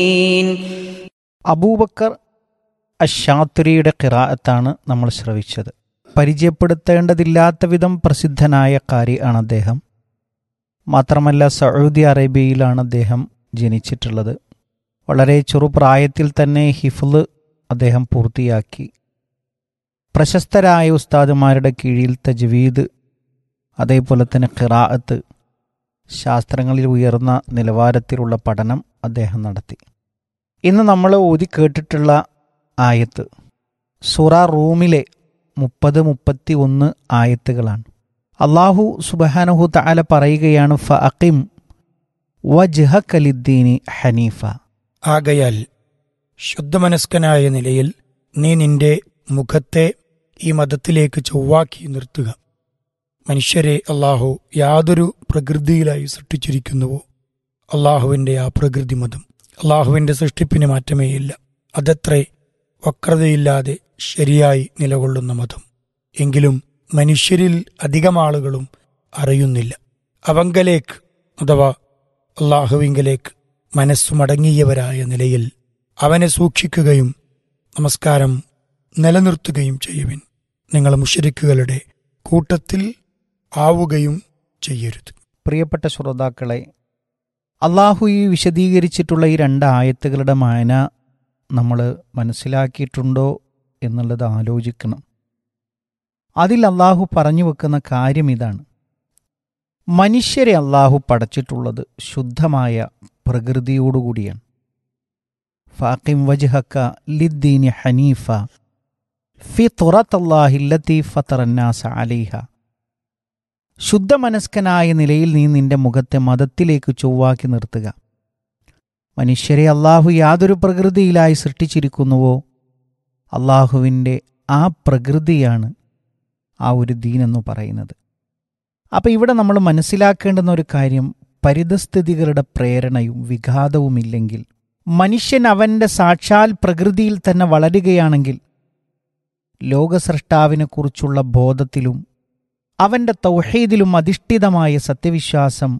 അബൂബക്കർ അശ്ശാത്തുരിയുടെ ഖിറാഅത്താണ് നമ്മൾ ശ്രവിച്ചത്. പരിചയപ്പെടുത്തേണ്ടതില്ലാത്ത വിധം പ്രസിദ്ധനായ ഖാരി ആണ് അദ്ദേഹം. മാത്രമല്ല സൗദി അറേബ്യയിലാണ് അദ്ദേഹം ജനിച്ചിട്ടുള്ളത്. വളരെ ചെറുപ്രായത്തിൽ തന്നെ ഹിഫ്ള് അദ്ദേഹം പൂർത്തിയാക്കി. പ്രശസ്തരായ ഉസ്താദുമാരുടെ കീഴിൽ തജ്വീദ്, അതേപോലെ തന്നെ ഖിറാഅത്ത്, ശാസ്ത്രങ്ങളിൽ ഉയർന്ന നിലവാരത്തിലുള്ള പഠനം അദ്ദേഹം നടത്തി. ഇന്ന് നമ്മൾ ഓതി കേട്ടിട്ടുള്ള ആയത്ത് സൂറ റൂമിലെ 30-31 ആയത്തുകളാണ്. അല്ലാഹു സുബ്ഹാനഹു തആല പറയുകയാണ്, ഫഅഖിം വജ്ഹക ലിദ്ദീനി ഹനീഫ. ആകയാൽ ശുദ്ധമനസ്കനായ നിലയിൽ നീ നിന്റെ മുഖത്തെ ഈ മതത്തിലേക്ക് ചൊവ്വാക്കി നിർത്തുക. മനുഷ്യരെ അള്ളാഹു യാതൊരു പ്രകൃതിയിലായി സൃഷ്ടിച്ചിരിക്കുന്നുവോ അള്ളാഹുവിൻ്റെ ആ പ്രകൃതി മതം, അള്ളാഹുവിൻ്റെ സൃഷ്ടിപ്പിന് മാറ്റമേയില്ല. അതത്രേ വക്രതയില്ലാതെ ശരിയായി നിലകൊള്ളുന്ന മതം. എങ്കിലും മനുഷ്യരിൽ അധികം ആളുകളും അറിയുന്നില്ല. അവങ്കലേക്ക് അഥവാ അള്ളാഹുവിങ്കലേക്ക് മനസ്സു മടങ്ങിയവരായ നിലയിൽ അവനെ സൂക്ഷിക്കുകയും നമസ്കാരം നിലനിർത്തുകയും ചെയ്യുവിൻ. നിങ്ങൾ മുശ്രിക്കുകളുടെ കൂട്ടത്തിൽ ആവുകയും ചെയ്യരുത്. പ്രിയപ്പെട്ട ശ്രോതാക്കളെ, അള്ളാഹു ഈ വിശദീകരിച്ചിട്ടുള്ള ഈ 2 ആയത്തുകളുടെ മായന നമ്മൾ മനസ്സിലാക്കിയിട്ടുണ്ടോ എന്നുള്ളത് ആലോചിക്കണം. അതിൽ അള്ളാഹു പറഞ്ഞു വെക്കുന്ന കാര്യം ഇതാണ്: മനുഷ്യരെ അള്ളാഹു പടച്ചിട്ടുള്ളത് ശുദ്ധമായ പ്രകൃതിയോടുകൂടിയാണ്. ഫാഖിം വജ്ഹക ലിദ്ദീനി ഹനീഫ ഫിത്റത്തല്ലാഹി അല്ലതി ഫതറന്നാസ അലൈഹ. ശുദ്ധമനസ്കനായ നിലയിൽ നീ നിന്റെ മുഖത്തെ മതത്തിലേക്ക് ചൊവ്വാക്കി നിർത്തുക. മനുഷ്യരെ അള്ളാഹു യാതൊരു പ്രകൃതിയിലായി സൃഷ്ടിച്ചിരിക്കുന്നുവോ അള്ളാഹുവിൻ്റെ ആ പ്രകൃതിയാണ് ആ ഒരു ദീനെന്ന് പറയുന്നത്. അപ്പം ഇവിടെ നമ്മൾ മനസ്സിലാക്കേണ്ടുന്ന ഒരു കാര്യം, പരിതസ്ഥിതികളുടെ പ്രേരണയും വിഘാതവുമില്ലെങ്കിൽ, മനുഷ്യൻ അവൻ്റെ സാക്ഷാൽ പ്രകൃതിയിൽ തന്നെ വളരുകയാണെങ്കിൽ ലോകസ്രഷ്ടാവിനെക്കുറിച്ചുള്ള ബോധത്തിലും അവൻ്റെ തൗഹീദിലും അധിഷ്ഠിതമായ സത്യവിശ്വാസം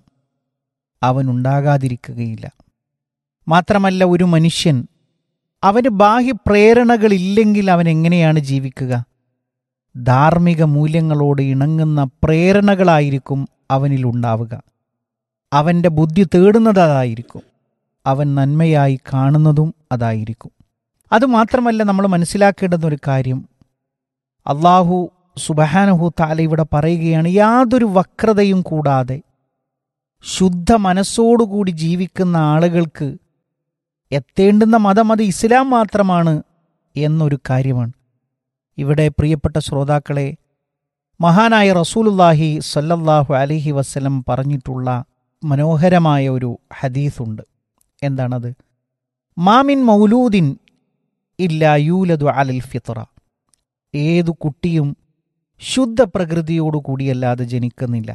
അവനുണ്ടാകാതിരിക്കുകയില്ല. മാത്രമല്ല, ഒരു മനുഷ്യൻ അവന് ബാഹ്യപ്രേരണകളില്ലെങ്കിൽ അവൻ എങ്ങനെയാണ് ജീവിക്കുക? ധാർമ്മിക മൂല്യങ്ങളോട് ഇണങ്ങുന്ന പ്രേരണകളായിരിക്കും അവനിലുണ്ടാവുക. അവൻ്റെ ബുദ്ധി തേടുന്നത് അതായിരിക്കും, അവൻ നന്മയായി കാണുന്നതും അതായിരിക്കും. അതുമാത്രമല്ല, നമ്മൾ മനസ്സിലാക്കേണ്ടുന്ന ഒരു കാര്യം, അള്ളാഹു സുബ്ഹാനഹു തആല ഇവിടെ പറയുകയാണ്, യാതൊരു വക്രതയും കൂടാതെ ശുദ്ധ മനസ്സോടുകൂടി ജീവിക്കുന്ന ആളുകൾക്ക് എത്തേണ്ടുന്ന മതം അത് ഇസ്ലാം മാത്രമാണ് എന്നൊരു കാര്യമാണ്. ഇവിടെ പ്രിയപ്പെട്ട ശ്രോതാക്കളെ, മഹാനായ റസൂലുള്ളാഹി സ്വല്ലല്ലാഹു അലൈഹി വസല്ലം പറഞ്ഞിട്ടുള്ള മനോഹരമായ ഒരു ഹദീസുണ്ട്. എന്താണത്? മാമിൻ മൗലൂദിൻ ഇല്ലാ യൂലദു അലൽ ഫിത്ര. ഏതു കുട്ടിയും ശുദ്ധ പ്രകൃതിയോടുകൂടിയല്ലാതെ ജനിക്കുന്നില്ല.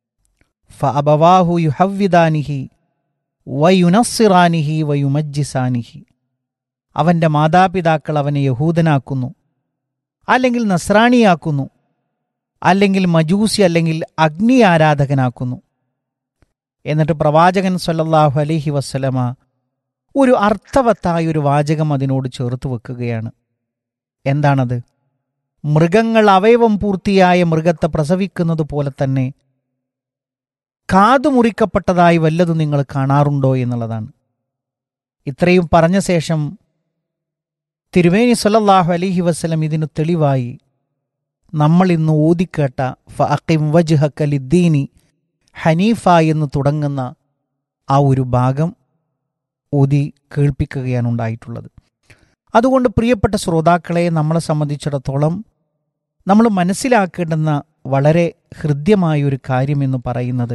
ഫഅബവാഹു യുഹവ്വിദാനിഹി വയുനസ്സിറാനിഹി വയുമജ്ജിസാനിഹി. അവൻ്റെ മാതാപിതാക്കൾ അവനെ യഹൂദനാക്കുന്നു, അല്ലെങ്കിൽ നസ്രാണിയാക്കുന്നു, അല്ലെങ്കിൽ മജൂസി അല്ലെങ്കിൽ അഗ്നി ആരാധകനാക്കുന്നു. എന്നിട്ട് പ്രവാചകൻ സ്വല്ലല്ലാഹു അലൈഹി വസല്ലമ ഒരു അർത്ഥവത്തായ ഒരു വാചകം അതിനോട് ചേർത്ത് വെക്കുകയാണ്. എന്താണത്? മൃഗങ്ങൾ അവയവം പൂർത്തിയായ മൃഗത്തെ പ്രസവിക്കുന്നത് പോലെ തന്നെ കാതുമുറിക്കപ്പെട്ടതായി വല്ലതും നിങ്ങൾ കാണാറുണ്ടോ എന്നുള്ളതാണ്. ഇത്രയും പറഞ്ഞ ശേഷം തിരുമേനി സ്വല്ലല്ലാഹു അലൈഹി വസല്ലം ഇതിന് തെളിവായി നമ്മൾ ഇന്ന് ഓതിക്കേട്ട ഫഅഖിം വജ്ഹക ലിദ്ദീനി ഹനീഫ എന്ന് തുടങ്ങുന്ന ആ ഒരു ഭാഗം ഓതി കേൾപ്പിക്കുകയാണ് ഉണ്ടായിട്ടുള്ളത്. അതുകൊണ്ട് പ്രിയപ്പെട്ട ശ്രോതാക്കളെ, നമ്മളെ സംബന്ധിച്ചിടത്തോളം നമ്മൾ മനസ്സിലാക്കേണ്ടുന്ന വളരെ ഹൃദ്യമായൊരു കാര്യമെന്ന് പറയുന്നത്,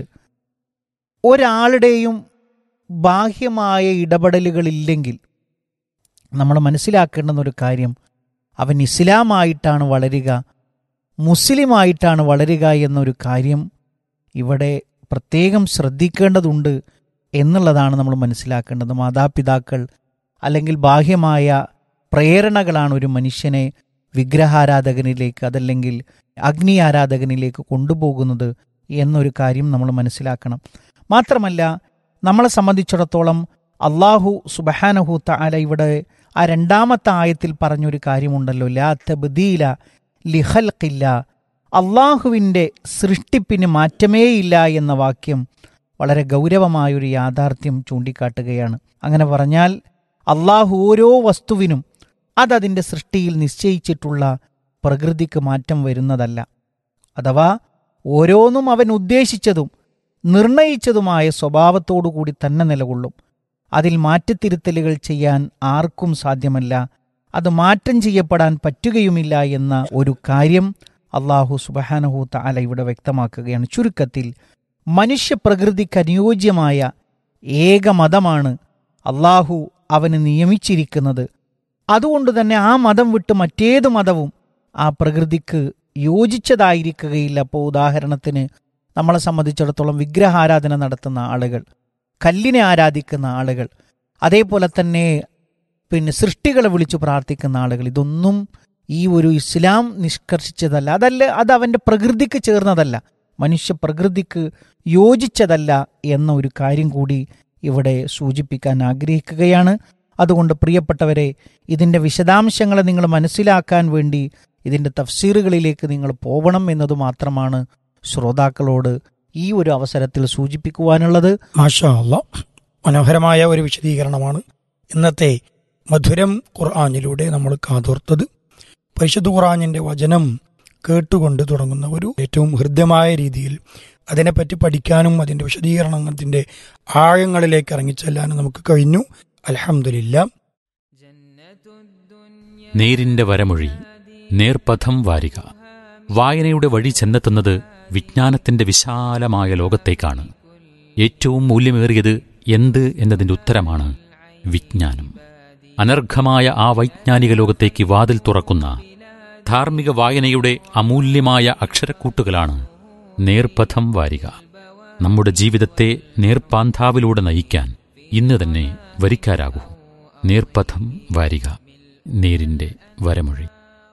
ഒരാളുടെയും ബാഹ്യമായ ഇടപെടലുകളില്ലെങ്കിൽ നമ്മൾ മനസ്സിലാക്കേണ്ടുന്ന ഒരു കാര്യം, അവൻ ഇസ്ലാമായിട്ടാണ് വളരുക, മുസ്ലിമായിട്ടാണ് വളരുക എന്നൊരു കാര്യം ഇവിടെ പ്രത്യേകം ശ്രദ്ധിക്കേണ്ടതുണ്ട് എന്നുള്ളതാണ് നമ്മൾ മനസ്സിലാക്കേണ്ടത്. മാതാപിതാക്കൾ അല്ലെങ്കിൽ ബാഹ്യമായ പ്രേരണകളാണ് ഒരു മനുഷ്യനെ വിഗ്രഹാരാധകനിലേക്ക് അതല്ലെങ്കിൽ അഗ്നി ആരാധകനിലേക്ക് കൊണ്ടുപോകുന്നത് എന്നൊരു കാര്യം നമ്മൾ മനസ്സിലാക്കണം. മാത്രമല്ല, നമ്മളെ സംബന്ധിച്ചിടത്തോളം അള്ളാഹു സുബ്ഹാനഹു തആല ഇവിടെ ആ രണ്ടാമത്തെ ആയത്തിൽ പറഞ്ഞൊരു കാര്യമുണ്ടല്ലോ, ലാ തബ്ദീല ലിഖൽഖില്ല, അള്ളാഹുവിൻ്റെ സൃഷ്ടിപ്പിന് മാറ്റമേയില്ല എന്ന വാക്യം വളരെ ഗൗരവമായൊരു യാഥാർത്ഥ്യം ചൂണ്ടിക്കാട്ടുകയാണ്. അങ്ങനെ പറഞ്ഞാൽ അള്ളാഹു ഓരോ വസ്തുവിനും അതതിൻ്റെ സൃഷ്ടിയിൽ നിശ്ചയിച്ചിട്ടുള്ള പ്രകൃതിക്ക് മാറ്റം വരുന്നതല്ല. അഥവാ ഓരോന്നും അവൻ ഉദ്ദേശിച്ചതും നിർണയിച്ചതുമായ സ്വഭാവത്തോടു കൂടി തന്നെ നിലകൊള്ളും. അതിൽ മാറ്റത്തിരുത്തലുകൾ ചെയ്യാൻ ആർക്കും സാധ്യമല്ല, അത് മാറ്റം ചെയ്യപ്പെടാൻ പറ്റുകയുമില്ല എന്ന ഒരു കാര്യം അള്ളാഹു സുബ്ഹാനഹു തആല ഇവിടെ വ്യക്തമാക്കുകയാണ്. ചുരുക്കത്തിൽ മനുഷ്യപ്രകൃതിക്ക് അനുയോജ്യമായ ഏക മതമാണ് അള്ളാഹു അവന് നിയമിച്ചിരിക്കുന്നത്. അതുകൊണ്ട് തന്നെ ആ മതം വിട്ട് മറ്റേത് മതവും ആ പ്രകൃതിക്ക് യോജിച്ചതായിരിക്കുകയില്ല. അപ്പോൾ ഉദാഹരണത്തിന് നമ്മളെ സംബന്ധിച്ചിടത്തോളം വിഗ്രഹാരാധന നടത്തുന്ന ആളുകൾ, കല്ലിനെ ആരാധിക്കുന്ന ആളുകൾ, അതേപോലെ തന്നെ സൃഷ്ടികളെ വിളിച്ചു പ്രാർത്ഥിക്കുന്ന ആളുകൾ, ഇതൊന്നും ഈ ഒരു ഇസ്ലാം നിഷ്കർഷിച്ചതല്ല. അത് അവൻ്റെ പ്രകൃതിക്ക് ചേർന്നതല്ല, മനുഷ്യ പ്രകൃതിക്ക് യോജിച്ചതല്ല എന്ന ഒരു കാര്യം കൂടി ഇവിടെ സൂചിപ്പിക്കാൻ ആഗ്രഹിക്കുകയാണ്. അതുകൊണ്ട് പ്രിയപ്പെട്ടവരെ, ഇതിൻ്റെ വിശദാംശങ്ങളെ നിങ്ങൾ മനസ്സിലാക്കാൻ വേണ്ടി ഇതിൻ്റെ തഫ്സീറുകളിലേക്ക് നിങ്ങൾ പോകണം എന്നത് മാത്രമാണ് ശ്രോതാക്കളോട് ഈ ഒരു അവസരത്തിൽ സൂചിപ്പിക്കുവാനുള്ളത്. മാഷാ അല്ലാഹ്, മനോഹരമായ ഒരു വിശദീകരണമാണ് ഇന്നത്തെ മധുരം ഖുർആനിലൂടെ നമ്മൾ കാതോർത്തത്. പരിശുദ്ധ ഖുർആനിൻ്റെ വചനം കേട്ടുകൊണ്ട് തുടങ്ങുന്ന ഒരു ഏറ്റവും ഹൃദ്യമായ രീതിയിൽ അതിനെപ്പറ്റി പഠിക്കാനും അതിൻ്റെ വിശദീകരണത്തിൻ്റെ ആഴങ്ങളിലേക്ക് ഇറങ്ങിച്ചെല്ലാനും നമുക്ക് കഴിഞ്ഞു. അൽഹംദുലില്ലാ. നേരിന്റെ വരമൊഴി, നേർപഥം വാരിക. വായനയുടെ വഴി ചെന്നെത്തുന്നത് വിജ്ഞാനത്തിന്റെ വിശാലമായ ലോകത്തേക്കാണ്. ഏറ്റവും മൂല്യമേറിയത് എന്ത് എന്നതിന്റെ ഉത്തരമാണ് വിജ്ഞാനം. അനർഘമായ ആ വൈജ്ഞാനിക ലോകത്തേക്ക് വാതിൽ തുറക്കുന്ന ധാർമ്മിക വായനയുടെ അമൂല്യമായ അക്ഷരക്കൂട്ടുകളാണ് നേർപഥം വാരിക. നമ്മുടെ ജീവിതത്തെ നേർപ്പാന്താവിലൂടെ നയിക്കാൻ ഇന്ന് തന്നെ വരിക്കാരാകൂ. നേർപഥം വാരിക, നേരിന്റെ വരമൊഴി.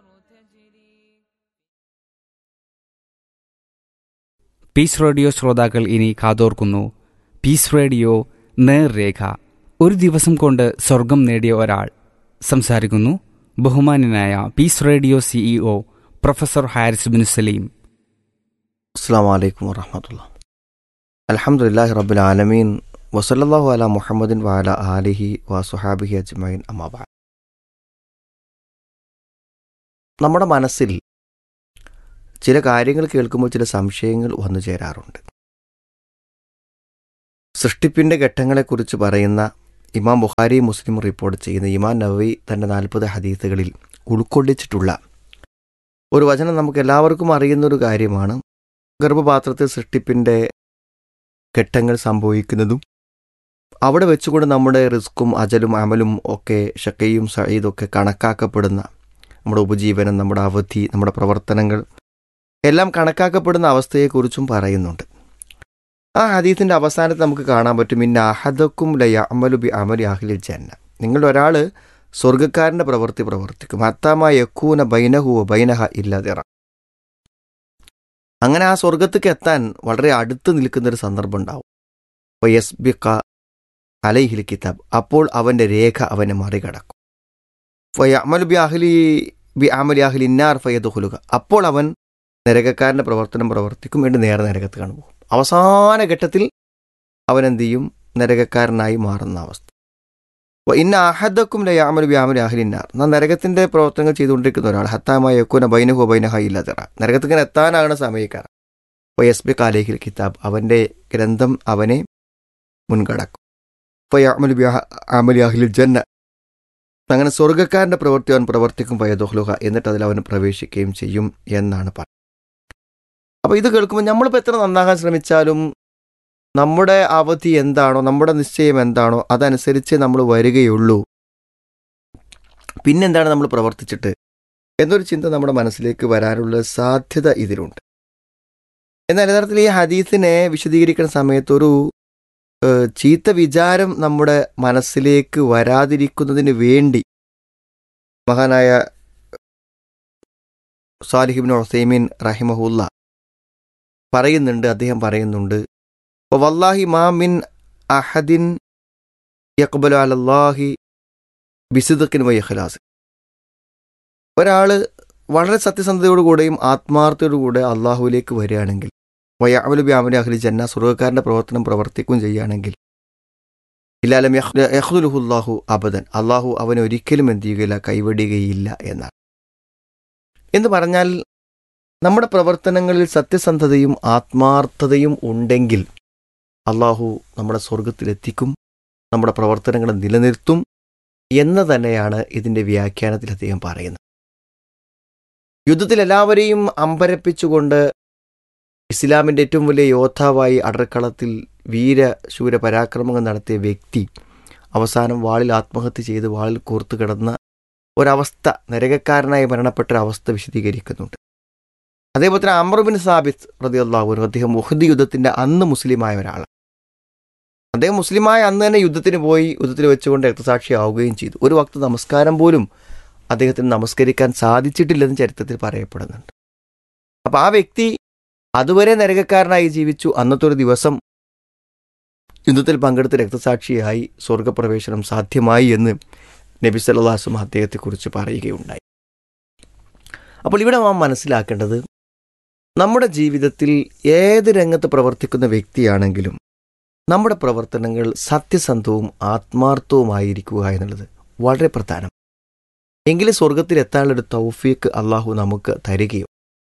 പീസ് റേഡിയോ ശ്രോതാക്കൾ ഇനി കാതോർക്കുന്നു പീസ് റേഡിയോ നേർരേഖ. ഒരു ദിവസം കൊണ്ട് സ്വർഗം നേടിയ ഒരാൾ സംസാരിക്കുന്നു. ബഹുമാന്യനായ piece radio CEO professor Haris bin Saleem. അസ്സലാമു അലൈക്കും വറഹ്മത്തുള്ളാഹി. അൽഹംദുലില്ലാഹി റബ്ബിൽ ആലമീൻ വസല്ലല്ലാഹു അലാ മുഹമ്മദിൻ വഅലാ ആലിഹി വസുഹാബിഹി അജ്മഈൻ. അമ്മാ ബഅദ്. നമ്മുടെ മനസ്സിൽ ചില കാര്യങ്ങൾ കേൾക്കുമ്പോൾ ചില സംശയങ്ങൾ വന്നു ചേരാറുണ്ട്. സൃഷ്ടിപ്പിൻ്റെ ഘട്ടങ്ങളെക്കുറിച്ച് പറയുന്ന ഇമാം ബുഖാരി മുസ്ലിം റിപ്പോർട്ട് ചെയ്യുന്ന ഇമാം നവവി തൻ്റെ 40 ഹദീസുകളിൽ ഉൾക്കൊള്ളിച്ചിട്ടുള്ള ഒരു വചനം നമുക്ക് എല്ലാവർക്കും അറിയുന്നൊരു കാര്യമാണ്. ഗർഭപാത്രത്തിൽ സൃഷ്ടിപ്പിൻ്റെ ഘട്ടങ്ങൾ സംഭവിക്കുന്നതും അവിടെ വെച്ചുകൊണ്ട് നമ്മുടെ റിസ്ക്കും അജലും അമലും ഒക്കെ ഷക്കയും സഈദൊക്കെ കണക്കാക്കപ്പെടുന്ന, നമ്മുടെ ഉപജീവനം, നമ്മുടെ അവധി, നമ്മുടെ പ്രവർത്തനങ്ങൾ എല്ലാം കണക്കാക്കപ്പെടുന്ന അവസ്ഥയെക്കുറിച്ചും പറയുന്നുണ്ട്. ആ ഹദീസിൻ്റെ അവസാനത്ത് നമുക്ക് കാണാൻ പറ്റും, ഇന്ന അഹദക്കും ലയഅമലു ബി അമലി അഹ്ലിൽ ജന്ന, നിങ്ങൾ ഒരാൾ സ്വർഗ്ഗക്കാരൻ്റെ പ്രവൃത്തി പ്രവർത്തിക്കും, ഹത്താമാ യകൂന ബൈനഹു വ ബൈനഹ ഇല്ലാ ദിറ. അങ്ങനെ ആ സ്വർഗത്തേക്ക് എത്താൻ വളരെ അടുത്ത് നിൽക്കുന്നൊരു സന്ദർഭം ഉണ്ടാവും. വയസ്ബിഖ അലൈഹിൽ കിതാബ്, അപ്പോൾ അവൻ്റെ രേഖ അവനെ മറികടക്കും. ഫയഅമലു ബി അമലി അഹ്ലി നാർ ഫയദ്ഖുലുക, അപ്പോൾ അവൻ നരകക്കാരൻ്റെ പ്രവർത്തനം പ്രവർത്തിക്കും, എന്നിട്ട് നേരെ നരകത്ത് കാണുമ്പോൾ അവസാന ഘട്ടത്തിൽ അവനെന്ത് ചെയ്യും? നരകക്കാരനായി മാറുന്ന അവസ്ഥ. ഇന്ന അഹദക്കും ലയഅമലു ബി അമലി അഹ്ലി നാർ, നരകത്തിൻ്റെ പ്രവർത്തനങ്ങൾ ചെയ്തുകൊണ്ടിരിക്കുന്ന ഒരാൾ ഹത്താമായ യകൂന ബൈനഹു ബൈനഹ ഇല്ലാ ദിറ, നരകത്തിങ്ങനെ എത്താനാകുന്ന സമയക്കാരൻ. വയസ്ബിഖ അലൈഹിൽ കിതാബ്, അവൻ്റെ ഗ്രന്ഥം അവനെ മുൻകടക്കും. ഫയഅമലു ബി അമലി അഹ്ലിൽ ജന്ന, അങ്ങനെ സ്വർഗ്ഗക്കാരൻ്റെ പ്രവൃത്തി അവൻ പ്രവർത്തിക്കും. ഫയദ്ഖുലുഹ, എന്നിട്ട് അതിൽ അവൻ പ്രവേശിക്കുകയും ചെയ്യും എന്നാണ് പറയുന്നത്. അപ്പോൾ ഇത് കേൾക്കുമ്പോൾ നമ്മളിപ്പോൾ എത്ര നന്നാകാൻ ശ്രമിച്ചാലും നമ്മുടെ അവധി എന്താണോ, നമ്മുടെ നിശ്ചയം എന്താണോ അതനുസരിച്ച് നമ്മൾ വരികയുള്ളൂ. പിന്നെന്താണ് നമ്മൾ പ്രവർത്തിച്ചിട്ട് എന്നൊരു ചിന്ത നമ്മുടെ മനസ്സിലേക്ക് വരാനുള്ള സാധ്യത ഇതിലുണ്ട്. എന്നാൽ യഥാർത്ഥത്തിൽ ഈ ഹദീസിനെ വിശദീകരിക്കുന്ന സമയത്തൊരു ചീത്ത വിചാരം നമ്മുടെ മനസ്സിലേക്ക് വരാതിരിക്കുന്നതിന് വേണ്ടി മഹാനായ സാലിഹ് ഇബ്നു ഉസൈമീൻ റഹിമഹുല്ല പറയുന്നുണ്ട്. അദ്ദേഹം പറയുന്നുണ്ട്, വല്ലാഹി മാ മിൻ അഹദിൻ യഖ്ബലു അലല്ലാഹി ബിസിദ്ഖിൻ വ ഇഖ്ലാസ്. ഒരാൾ വളരെ സത്യസന്ധതയോടുകൂടെയും ആത്മാർത്ഥതയോടുകൂടെ അള്ളാഹുവിലേക്ക് വരികയാണെങ്കിൽ, വയഅമലു ബിഅമലി അഹ്ലി ജന്ന, സ്വർഗ്ഗക്കാരൻ്റെ പ്രവർത്തനം പ്രവർത്തിക്കുകയും ചെയ്യുകയാണെങ്കിൽ, ഇല്ലാലം യഖ്ദുലുഹുല്ലാഹു അബദൻ, അള്ളാഹു അവനെ ഒരിക്കലും എന്ത് ചെയ്യുകയില്ല, കൈവടിയുകയില്ല എന്നാണ്. എന്ന് പറഞ്ഞാൽ നമ്മുടെ പ്രവർത്തനങ്ങളിൽ സത്യസന്ധതയും ആത്മാർത്ഥതയും ഉണ്ടെങ്കിൽ അള്ളാഹു നമ്മുടെ സ്വർഗത്തിലെത്തിക്കും, നമ്മുടെ പ്രവർത്തനങ്ങളെ നിലനിർത്തും എന്ന് തന്നെയാണ് ഇതിൻ്റെ വ്യാഖ്യാനത്തിൽ അദ്ദേഹം പറയുന്നത്. യുദ്ധത്തിൽ എല്ലാവരെയും അമ്പരപ്പിച്ചുകൊണ്ട് ഇസ്ലാമിൻ്റെ ഏറ്റവും വലിയ യോദ്ധാവായി അടർക്കളത്തിൽ വീരശൂര പരാക്രമങ്ങൾ നടത്തിയ വ്യക്തി അവസാനം വാളിൽ ആത്മഹത്യ ചെയ്ത് വാളിൽ കോർത്തു കിടന്ന ഒരവസ്ഥ, നരകക്കാരനായി മരണപ്പെട്ട ഒരവസ്ഥ വിശദീകരിക്കുന്നുണ്ട്. അതേപോലെ തന്നെ അംർ ബിൻ സാബിത്ത് റളിയല്ലാഹു അൻഹു, അദ്ദേഹം ഉഹദ് യുദ്ധത്തിൻ്റെ അന്ന് മുസ്ലിമായ ഒരാളാണ്. അദ്ദേഹം മുസ്ലിമായ അന്ന് തന്നെ യുദ്ധത്തിന് പോയി, യുദ്ധത്തിൽ വെച്ചുകൊണ്ട് രക്തസാക്ഷിയാവുകയും ചെയ്തു. ഒരു വക്ത് നമസ്കാരം പോലും അദ്ദേഹത്തിന് നമസ്കരിക്കാൻ സാധിച്ചിട്ടില്ലെന്ന് ചരിത്രത്തിൽ പറയപ്പെടുന്നുണ്ട്. അപ്പം ആ വ്യക്തി അതുവരെ നരകക്കാരനായി ജീവിച്ചു. അന്നത്തെ ഒരു ദിവസം യുദ്ധത്തിൽ പങ്കെടുത്ത് രക്തസാക്ഷിയായി സ്വർഗപ്രവേശനം സാധ്യമായി എന്ന് നബി സല്ലല്ലാഹു അലൈഹി വസല്ലം അദ്ദേഹത്തെക്കുറിച്ച് പറയുകയുണ്ടായി. അപ്പോൾ ഇവിടെ നാം മനസ്സിലാക്കേണ്ടത്, നമ്മുടെ ജീവിതത്തിൽ ഏത് രംഗത്ത് പ്രവർത്തിക്കുന്ന വ്യക്തിയാണെങ്കിലും നമ്മുടെ പ്രവർത്തനങ്ങൾ സത്യസന്ധവും ആത്മാർത്ഥവുമായിരിക്കുക എന്നുള്ളത് വളരെ പ്രധാനം. എങ്കിലും സ്വർഗത്തിലെത്താനുള്ളൊരു തൗഫീക്ക് അള്ളാഹു നമുക്ക് തരികയും,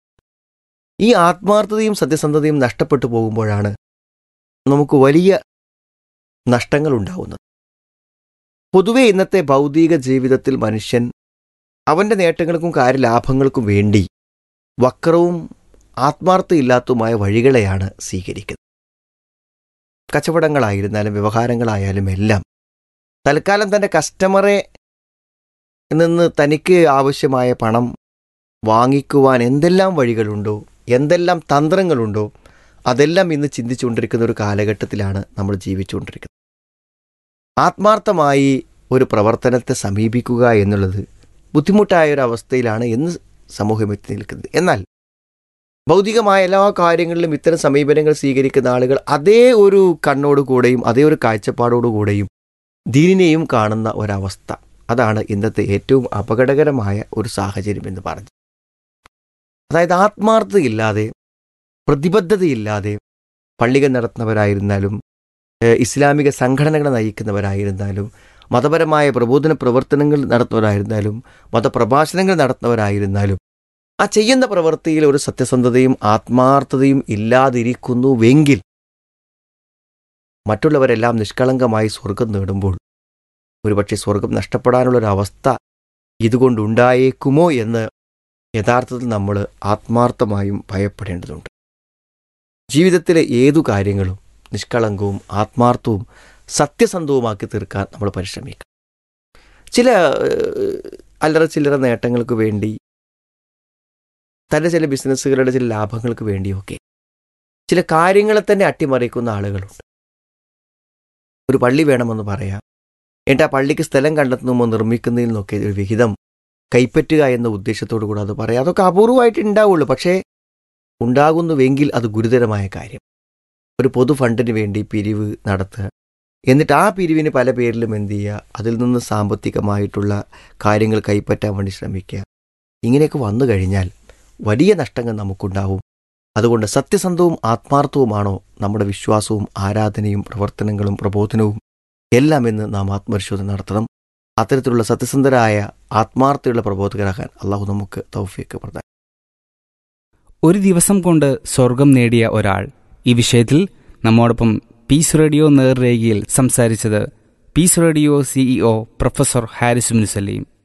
ഈ ആത്മാർത്ഥതയും സത്യസന്ധതയും നഷ്ടപ്പെട്ടു പോകുമ്പോഴാണ് നമുക്ക് വലിയ നഷ്ടങ്ങൾ ഉണ്ടാവുന്നത്. പൊതുവെ ഇന്നത്തെ ഭൗതിക ജീവിതത്തിൽ മനുഷ്യൻ അവൻ്റെ നേട്ടങ്ങൾക്കും കാര്യലാഭങ്ങൾക്കും വേണ്ടി വക്രവും ആത്മാർത്ഥയില്ലാത്തതുമായ വഴികളെയാണ് സ്വീകരിക്കുന്നത്. കച്ചവടങ്ങളായിരുന്നാലും വ്യവഹാരങ്ങളായാലും എല്ലാം തൽക്കാലം തൻ്റെ കസ്റ്റമറെ നിന്ന് തനിക്ക് ആവശ്യമായ പണം വാങ്ങിക്കുവാൻ എന്തെല്ലാം വഴികളുണ്ടോ, എന്തെല്ലാം തന്ത്രങ്ങളുണ്ടോ, അതെല്ലാം ഇന്ന് ചിന്തിച്ചുകൊണ്ടിരിക്കുന്ന ഒരു കാലഘട്ടത്തിലാണ് നമ്മൾ ജീവിച്ചുകൊണ്ടിരിക്കുന്നത്. ആത്മാർത്ഥമായി ഒരു പ്രവർത്തനത്തെ സമീപിക്കുക എന്നുള്ളത് ബുദ്ധിമുട്ടായ ഒരു അവസ്ഥയിലാണ് ഇന്ന് സമൂഹം എത്തി നിൽക്കുന്നത്. എന്നാൽ ഭൗതികമായ എല്ലാ കാര്യങ്ങളിലും ഇത്തരം സമീപനങ്ങൾ സ്വീകരിക്കുന്ന ആളുകൾ അതേ ഒരു കണ്ണോടുകൂടെയും അതേ ഒരു കാഴ്ചപ്പാടോടുകൂടെയും ദീനിനെയും കാണുന്ന ഒരവസ്ഥ, അതാണ് ഇന്നത്തെ ഏറ്റവും അപകടകരമായ ഒരു സാഹചര്യം എന്ന് പറഞ്ഞു. അതായത് ആത്മാർത്ഥതയില്ലാതെ, പ്രതിബദ്ധതയില്ലാതെ പള്ളികൾ നടത്തുന്നവരായിരുന്നാലും ഇസ്ലാമിക സംഘടനകളെ നയിക്കുന്നവരായിരുന്നാലും മതപരമായ പ്രബോധന പ്രവർത്തനങ്ങൾ നടത്തുന്നവരായിരുന്നാലും മതപ്രഭാഷണങ്ങൾ നടത്തുന്നവരായിരുന്നാലും ആ ചെയ്യുന്ന പ്രവൃത്തിയിൽ ഒരു സത്യസന്ധതയും ആത്മാർത്ഥതയും ഇല്ലാതിരിക്കുന്നുവെങ്കിൽ മറ്റുള്ളവരെല്ലാം നിഷ്കളങ്കമായി സ്വർഗം നേടുമ്പോൾ ഒരുപക്ഷെ സ്വർഗം നഷ്ടപ്പെടാനുള്ളൊരവസ്ഥ ഇതുകൊണ്ടുണ്ടായേക്കുമോ എന്ന് യഥാർത്ഥത്തിൽ നമ്മൾ ആത്മാർത്ഥമായും ഭയപ്പെടേണ്ടതുണ്ട്. ജീവിതത്തിലെ ഏതു കാര്യങ്ങളും നിഷ്കളങ്കവും ആത്മാർത്ഥവും സത്യസന്ധവുമാക്കി തീർക്കാൻ നമ്മൾ പരിശ്രമിക്കണം. ചില അല്ലറ ചില്ലറ നേട്ടങ്ങൾക്ക് വേണ്ടി, തൻ്റെ ചില ബിസിനസ്സുകളുടെ ചില ലാഭങ്ങൾക്ക് വേണ്ടിയൊക്കെ ചില കാര്യങ്ങളെ തന്നെ അട്ടിമറിക്കുന്ന ആളുകളുണ്ട്. ഒരു പള്ളി വേണമെന്ന് പറയാം, എന്നിട്ട് ആ പള്ളിക്ക് സ്ഥലം കണ്ടെത്തുമ്പോൾ നിർമ്മിക്കുന്നതിൽ നിന്നൊക്കെ ഒരു വിഹിതം കൈപ്പറ്റുക എന്ന ഉദ്ദേശത്തോടു കൂടെ അത് പറയാം. അതൊക്കെ അപൂർവമായിട്ട് ഉണ്ടാവുള്ളൂ. പക്ഷേ ഉണ്ടാകുന്നുവെങ്കിൽ അത് ഗുരുതരമായ കാര്യം. ഒരു പൊതു ഫണ്ടിന് വേണ്ടി പിരിവ് നടത്തുക, എന്നിട്ട് ആ പിരിവിന് പല പേരിലും എന്ത് ചെയ്യുക, അതിൽ നിന്ന് സാമ്പത്തികമായിട്ടുള്ള കാര്യങ്ങൾ കൈപ്പറ്റാൻ വേണ്ടി ശ്രമിക്കുക. ഇങ്ങനെയൊക്കെ വന്നു കഴിഞ്ഞാൽ വലിയ നഷ്ടങ്ങൾ നമുക്കുണ്ടാവും. അതുകൊണ്ട് സത്യസന്ധവും ആത്മാർത്ഥവുമാണോ നമ്മുടെ വിശ്വാസവും ആരാധനയും പ്രവർത്തനങ്ങളും പ്രബോധനവും എല്ലാം എന്ന് നാം ആത്മപരിശോധന നടത്തണം. അത്തരത്തിലുള്ള സത്യസന്ധരായ ആത്മാർത്ഥയുള്ള പ്രബോധകരാകാൻ അള്ളാഹു നമുക്ക് തൗഫീക്ക് പ്രദാനം. ഒരു ദിവസം കൊണ്ട് സ്വർഗം നേടിയ ഒരാൾ, ഈ വിഷയത്തിൽ നമ്മോടൊപ്പം പീസ് റേഡിയോ നേർരേഖയിൽ സംസാരിച്ചത് piece radio CEO professor Haris മുസലീം.